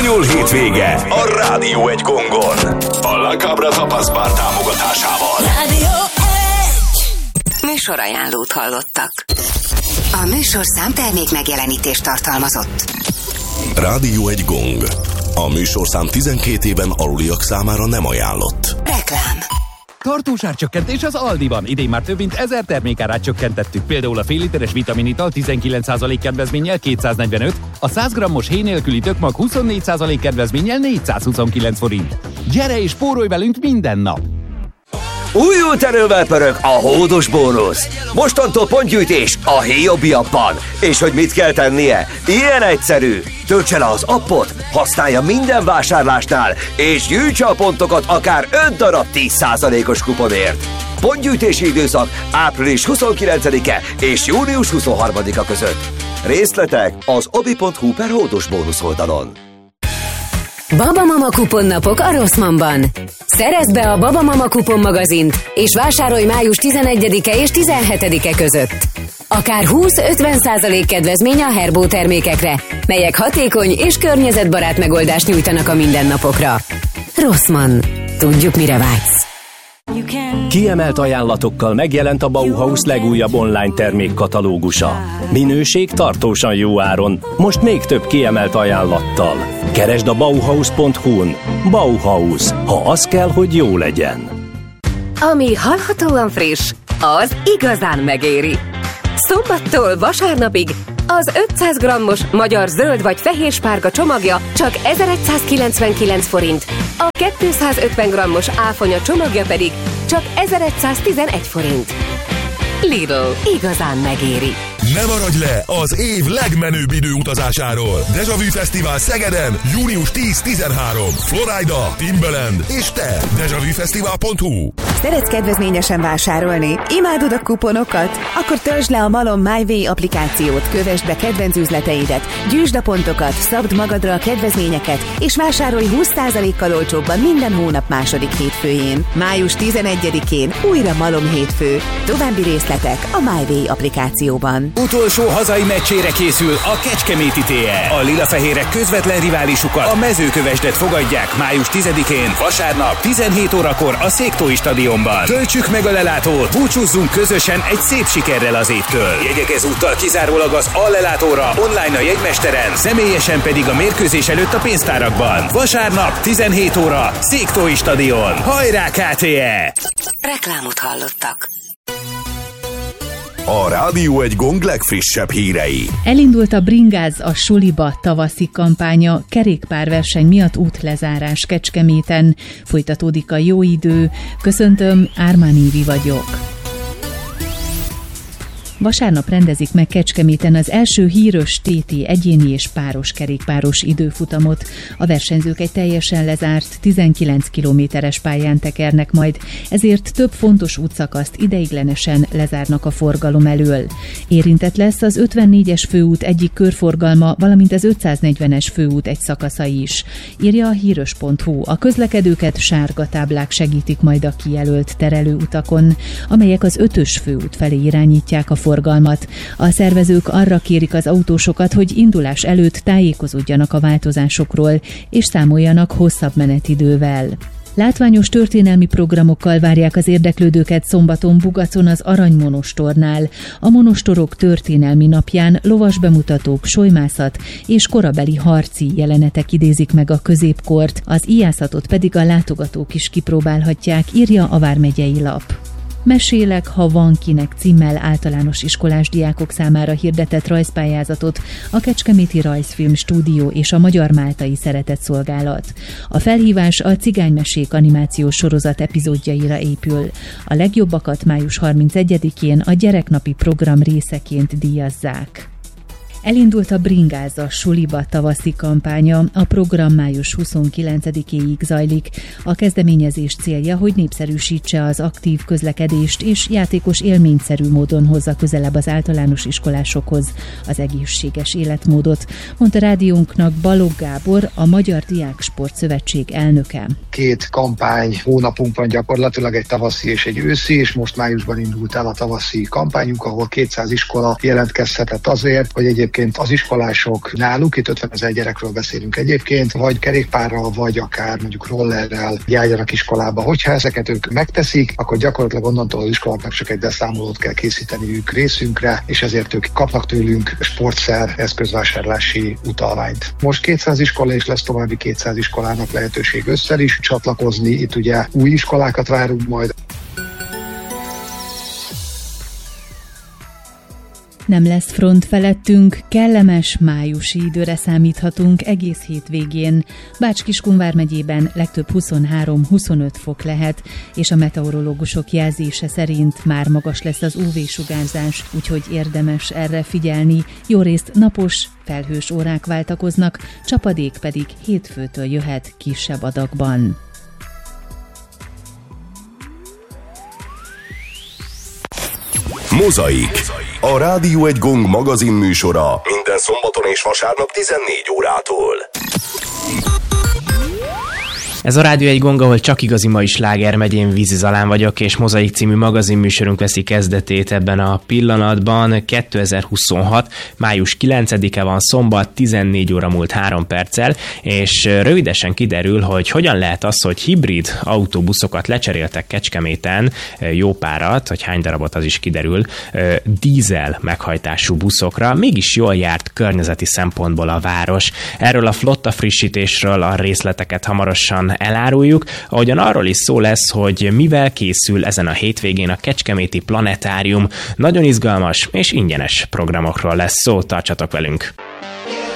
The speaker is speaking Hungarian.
bonyol hétvége a Rádió egy gongon. A La Cabra Tapas Bar támogatásával. Rádió 1. Műsorajánlót hallottak. A műsorszám termék megjelenítést tartalmazott. Rádió egy gong. A műsorszám 12 éven aluliak számára nem ajánlott. Reklám. Tartósárcsökkentés az Aldiban. Idén már több mint 1000 termékárát csökkentettük. Például a fél literes vitaminital 19% kedvezménnyel 245, a 100 grammos héj nélküli tökmag 24% kedvezménnyel 429 forint. Gyere és spórolj velünk minden nap! Újult erővel pörög a hódos bónusz. Mostantól pontgyűjtés a Héjobbi appban. És hogy mit kell tennie? Ilyen egyszerű. Töltse le az appot, használja minden vásárlásnál, és gyűjtse a pontokat akár 5 darab 10%-os kuponért. Pontgyűjtési időszak április 29-e és június 23-a között. Részletek az obi.hu/hódos bónusz oldalon. Babamama kuponnapok a Rossmannban. Szerezd be a Babamama kupon magazint, és vásárolj május 11-e és 17-e között. Akár 20-50% kedvezmény a Herbo termékekre, melyek hatékony és környezetbarát megoldást nyújtanak a mindennapokra. Rossmann. Tudjuk, mire vágysz. Kiemelt ajánlatokkal megjelent a Bauhaus legújabb online termékkatalógusa. Minőség tartósan jó áron, most még több kiemelt ajánlattal. Keresd a Bauhaus.hu-n. Bauhaus, ha az kell, hogy jó legyen. Ami hallhatóan friss, az igazán megéri. Szombattól vasárnapig az 500 grammos magyar zöld vagy fehér spárga csomagja csak 1199 forint, a 250 grammos áfonya csomagja pedig csak 1111 forint. Lidl, igazán megéri. Ne maradj le az év legmenőbb időutazásáról. Deja Vu Fesztivál Szegeden, június 10-13. Florida, Timbaland és te. DejaVuFesztivál.hu. Szeretsz kedvezményesen vásárolni? Imádod a kuponokat? Akkor töltsd le a Malom MyWay applikációt, kövesd be kedvenc üzleteidet, gyűjtsd a pontokat, szabd magadra a kedvezményeket, és vásárolj 20%-kal olcsóbban minden hónap második hétfőjén. Május 11-én újra Malom hétfő. További részletek a MyWay applikációban. Utolsó hazai meccsére készül a Kecskeméti TE. A lilafehérek közvetlen riválisukat, a Mezőkövesdet fogadják május 10-én, vasárnap 17 órakor a Széktói stadionban. Töltsük meg a lelátót, búcsúzzunk közösen egy szép sikerrel az évtől. Jegyek ezúttal kizárólag az Allelátóra, online a jegymesteren, személyesen pedig a mérkőzés előtt a pénztárakban. Vasárnap 17 óra, Széktói stadion. Hajrá KTE! Reklámot hallottak. A Rádió egy gong legfrissebb hírei. Elindult a Bringáz a suliba tavaszi kampánya, kerékpárverseny miatt útlezárás Kecskeméten. Folytatódik a jó idő. Köszöntöm, Ármán Évi vagyok. Vasárnap rendezik meg Kecskeméten az első híres TT egyéni és páros kerékpáros időfutamot. A versenyzők egy teljesen lezárt 19 kilométeres pályán tekernek majd, ezért több fontos útszakaszt ideiglenesen lezárnak a forgalom elől. Érintett lesz az 54-es főút egyik körforgalma, valamint az 540-es főút egy szakasza is. Írja a híres.hu. A közlekedőket sárga táblák segítik majd a kijelölt terelőutakon, amelyek az 5-ös főút felé irányítják a forgalmat. A szervezők arra kérik az autósokat, hogy indulás előtt tájékozódjanak a változásokról, és számoljanak hosszabb menetidővel. Látványos történelmi programokkal várják az érdeklődőket szombaton Bugacon az Aranymonostornál. A monostorok történelmi napján lovas bemutatók, solymászat és korabeli harci jelenetek idézik meg a középkort, az ijászatot pedig a látogatók is kipróbálhatják, írja a vármegyei lap. Mesélek, ha van kinek címmel általános iskolás diákok számára hirdetett rajzpályázatot a Kecskeméti Rajzfilm Stúdió és a Magyar Máltai Szeretetszolgálat. A felhívás a Cigánymesék animációs sorozat epizódjaira épül. A legjobbakat május 31-én a gyereknapi program részeként díjazzák. Elindult a Bringáz a suliba tavaszi kampánya, a program május 29-éig zajlik. A kezdeményezés célja, hogy népszerűsítse az aktív közlekedést és játékos élményszerű módon hozza közelebb az általános iskolásokhoz az egészséges életmódot, mondta rádiónknak Balogh Gábor, a Magyar Diáksport Szövetség elnöke. 2 kampány hónapunk van gyakorlatilag, egy tavaszi és egy őszi, és most májusban indult el a tavaszi kampányunk, ahol 200 iskola jelentkezhetett azért, hogy egyébként egyébként az iskolások náluk, itt 50 000 gyerekről beszélünk egyébként, vagy kerékpárral, vagy akár mondjuk rollerrel járjanak iskolába. Hogyha ezeket ők megteszik, akkor gyakorlatilag onnantól az iskoláknak csak egy beszámolót kell készíteniük részünkre, és ezért ők kapnak tőlünk sportszer eszközvásárlási utalványt. Most 200 iskola és lesz további 200 iskolának lehetőség össze is csatlakozni. Itt ugye új iskolákat várunk majd. Nem lesz front felettünk, kellemes májusi időre számíthatunk egész hétvégén. Bács-Kiskun megyében legtöbb 23-25 fok lehet, és a meteorológusok jelzése szerint már magas lesz az UV-sugárzás, úgyhogy érdemes erre figyelni. Jórészt napos, felhős órák váltakoznak, csapadék pedig hétfőtől jöhet kisebb adagban. Mozaik. A Rádió Egy Gong magazin műsora minden szombaton és vasárnap 14 órától. Ez a Rádió Egy Gong, ahol csak igazi mai sláger megy, én Vízi Zalán vagyok, és Mozaik című magazinműsorunk veszi kezdetét ebben a pillanatban. 2026. május 9-e van, szombat, 14 óra múlt 3 perccel, és rövidesen kiderül, hogy hogyan lehet az, hogy hibrid autóbuszokat lecseréltek Kecskeméten, jó párat, hogy hány darabot, az is kiderül, dízel meghajtású buszokra, mégis jól járt környezeti szempontból a város. Erről a flotta frissítésről a részleteket hamarosan eláruljuk, ahogyan arról is szó lesz, hogy mivel készül ezen a hétvégén a Kecskeméti Planetárium. Nagyon izgalmas és ingyenes programokról lesz szó, tartsatok velünk!